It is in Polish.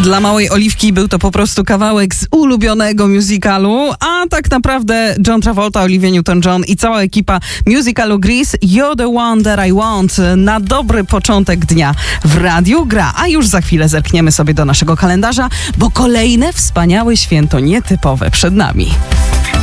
Dla małej Oliwki był to po prostu kawałek z ulubionego musicalu, a tak naprawdę John Travolta, Olivia Newton-John i cała ekipa musicalu Grease You're the one that I want na dobry początek dnia w Radiu Gra. A już za chwilę zerkniemy sobie do naszego kalendarza, bo kolejne wspaniałe święto nietypowe przed nami.